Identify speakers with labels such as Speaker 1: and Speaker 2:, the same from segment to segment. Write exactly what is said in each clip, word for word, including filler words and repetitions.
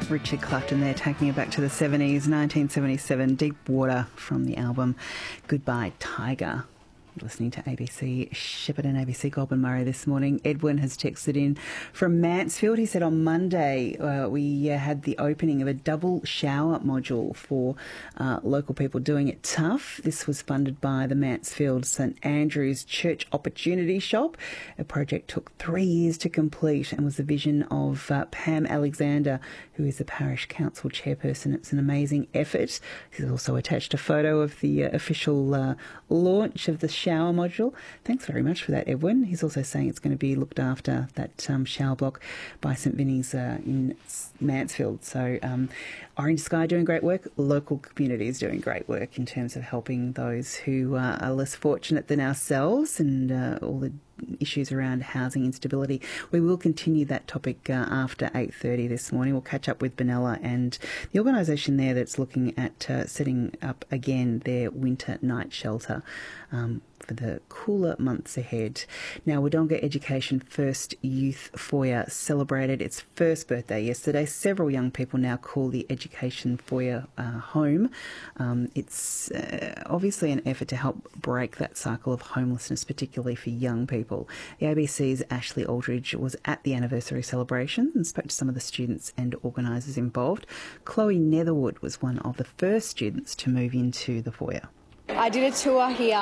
Speaker 1: Richard Clapton there, taking it back to the seventies, nineteen seventy-seven, Deep Water from the album Goodbye Tiger. Listening to A B C Shepherd and A B C Goulburn Murray this morning. Edwin has texted in from Mansfield. He said on Monday uh, we uh, had the opening of a double shower module for uh, local people doing it tough. This was funded by the Mansfield St Andrew's Church Opportunity Shop. A project took three years to complete and was the vision of uh, Pam Alexander, who is the parish council chairperson. It's an amazing effort. He's also attached a photo of the uh, official uh, launch of the shower module. Thanks very much for that, Edwin. He's also saying it's going to be looked after, that um, shower block by St Vinny's uh, in Mansfield. So um, Orange Sky doing great work. Local communities doing great work in terms of helping those who uh, are less fortunate than ourselves, and uh, all the issues around housing instability. We will continue that topic uh, after eight thirty this morning. We'll catch up with Benalla and the organisation there that's looking at uh, setting up again their winter night shelter um, for the cooler months ahead. Now, Wodonga Education First Youth Foyer celebrated its first birthday yesterday. Several young people now call the Education Foyer uh, home. Um, it's uh, obviously an effort to help break that cycle of homelessness, particularly for young people. The A B C's Ashley Aldridge was at the anniversary celebration and spoke to some of the students and organisers involved. Chloe Netherwood was one of the first students to move into the foyer.
Speaker 2: I did a tour here.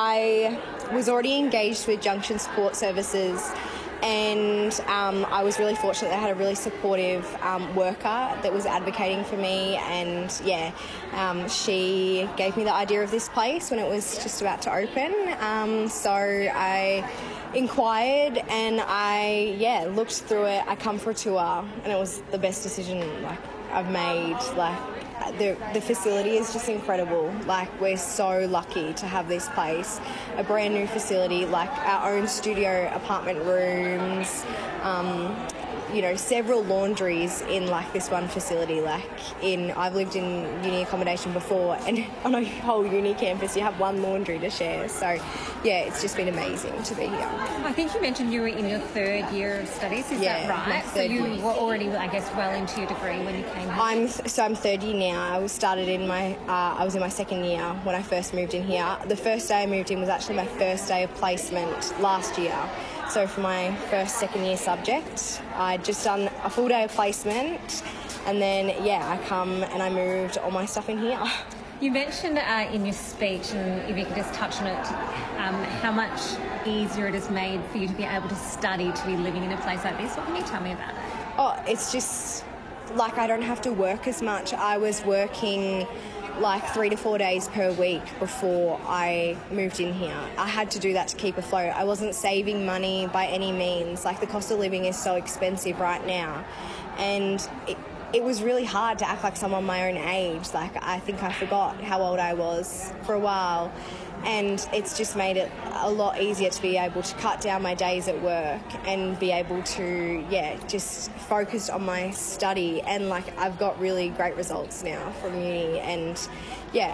Speaker 2: I was already engaged with Junction Support Services, and um, I was really fortunate that I had a really supportive um, worker that was advocating for me, and yeah, um, she gave me the idea of this place when it was just about to open. Um, so I inquired and I yeah looked through it. I come for a tour, and it was the best decision like I've made. Like the the facility is just incredible. Like, we're so lucky to have this place, a brand new facility, like our own studio apartment rooms, um, you know, several laundries in like this one facility. Like in, I've lived in uni accommodation before, and on a whole uni campus you have one laundry to share. So yeah, it's just been amazing to be here.
Speaker 3: I think you mentioned you were in your third year of studies, is
Speaker 2: yeah,
Speaker 3: that right? So you year. were already, I guess, well into your degree when you came here?
Speaker 2: I'm th- so I'm third year now. I was started in my, uh, I was in my second year when I first moved in here. The first day I moved in was actually my first day of placement last year. So for my first second year subject, I'd just done a full day of placement, and then yeah, I come and I moved all my stuff in here.
Speaker 3: You mentioned uh, in your speech, and if you could just touch on it, um, how much easier it has made for you to be able to study, to be living in a place like this. What can you tell me about it?
Speaker 2: Oh, it's just like I don't have to work as much. I was working like three to four days per week before I moved in here. I had to do that to keep afloat. I wasn't saving money by any means. Like, the cost of living is so expensive right now, and it, it was really hard to act like someone my own age. Like, I think I forgot how old I was for a while, and it's just made it a lot easier to be able to cut down my days at work and be able to, yeah, just focus on my study. And like, I've got really great results now from uni, and yeah,